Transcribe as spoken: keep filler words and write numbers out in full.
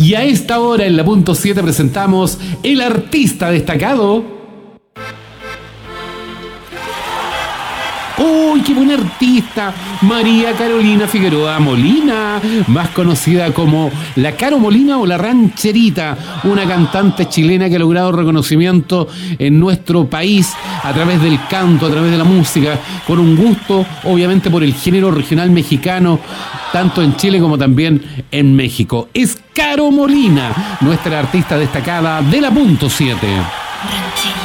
Y a esta hora en la punto siete presentamos el artista destacado. ¡Uy, qué buena artista! María Carolina Figueroa Molina, más conocida como la Caro Molina o la Rancherita, una cantante chilena que ha logrado reconocimiento en nuestro país a través del canto, a través de la música, con un gusto, obviamente, por el género regional mexicano, tanto en Chile como también en México. Es Caro Molina, nuestra artista destacada de la punto siete. Rancherita.